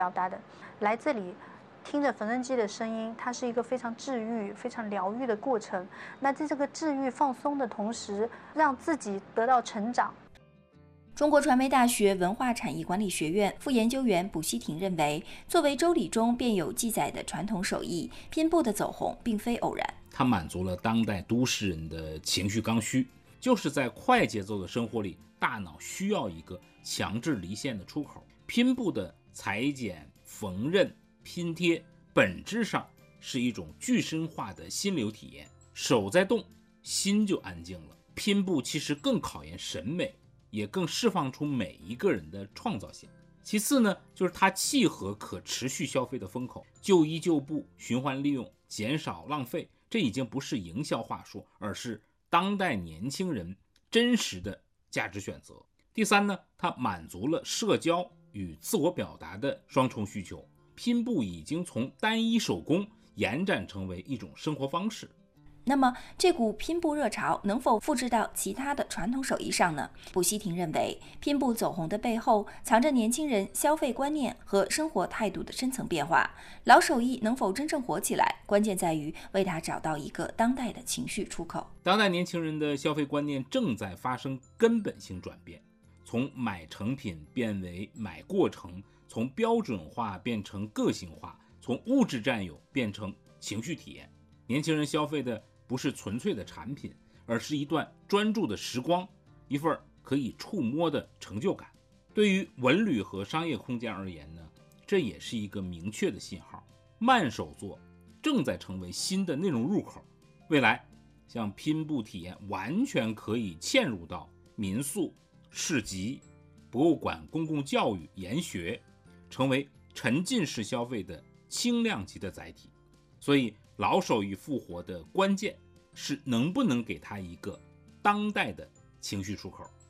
表达的。来这里听着缝纫机的声音，它是一个非常治愈、非常疗愈的过程。那在这个治愈、放松的同时，让自己得到成长。 中国传媒大学文化产业管理学院副研究员卜希婷认为，作为周礼中便有记载的传统手艺，拼布的走红并非偶然。 它满足了当代都市人的情绪刚需，就是在快节奏的生活里，大脑需要一个强制离线的出口。拼布的裁剪、缝纫、拼贴，本质上是一种具身化的心流体验。手在动，心就安静了。拼布其实更考验审美，也更释放出每一个人的创造性。其次呢，就是它契合可持续消费的风口，旧衣旧布、循环利用、减少浪费，这已经不是营销话术，而是当代年轻人真实的价值选择。第三呢，它满足了社交与自我表达的双重需求。拼布已经从单一手工延展成为一种生活方式。 那么，这股拼布热潮能否复制到其他的传统手艺上呢？卜希婷认为，拼布走红的背后藏着年轻人消费观念和生活态度的深层变化。老手艺能否真正火起来，关键在于为它找到一个当代的情绪出口。 当代年轻人的消费观念正在发生根本性转变，从买成品变为买过程，从标准化变成个性化，从物质占有变成情绪体验。年轻人消费的不是纯粹的产品，而是一段专注的时光，一份可以触摸的成就感。对于文旅和商业空间而言呢，这也是一个明确的信号。慢手作正在成为新的内容入口，未来像拼布体验完全可以嵌入到民宿、市集、博物馆、公共教育、研学，成为沉浸式消费的轻量级的载体。所以老手艺复活的关键是能不能给它一个当代的情绪出口。